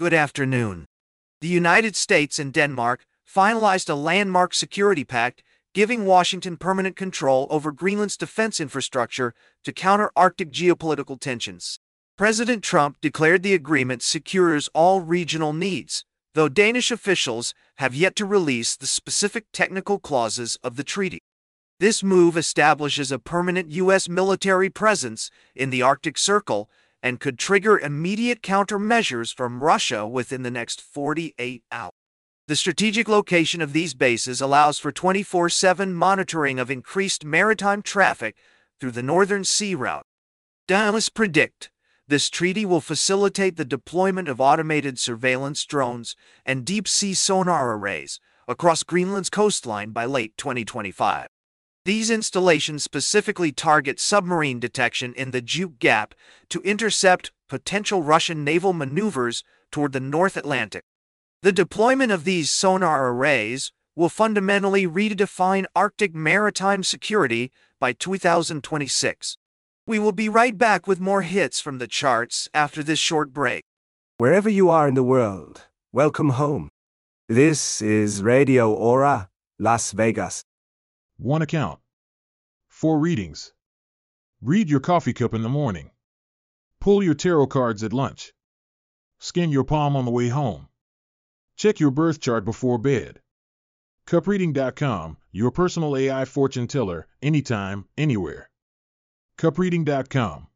Good afternoon. The United States and Denmark finalized a landmark security pact giving Washington permanent control over Greenland's defense infrastructure to counter Arctic geopolitical tensions. President Trump declared the agreement secures all regional needs, though Danish officials have yet to release the specific technical clauses of the treaty. This move establishes a permanent U.S. military presence in the Arctic Circle and could trigger immediate countermeasures from Russia within the next 48 hours. The strategic location of these bases allows for 24/7 monitoring of increased maritime traffic through the Northern Sea Route. Analysts predict this treaty will facilitate the deployment of automated surveillance drones and deep-sea sonar arrays across Greenland's coastline by late 2025. These installations specifically target submarine detection in the Juke Gap to intercept potential Russian naval maneuvers toward the North Atlantic. The deployment of these sonar arrays will fundamentally redefine Arctic maritime security by 2026. We will be right back with more hits from the charts after this short break. Wherever you are in the world, welcome home. This is Radio Aura, Las Vegas. 1 account. 4 readings. Read your coffee cup in the morning. Pull your tarot cards at lunch. Skin your palm on the way home. Check your birth chart before bed. CupReading.com, your personal AI fortune teller, anytime, anywhere. CupReading.com.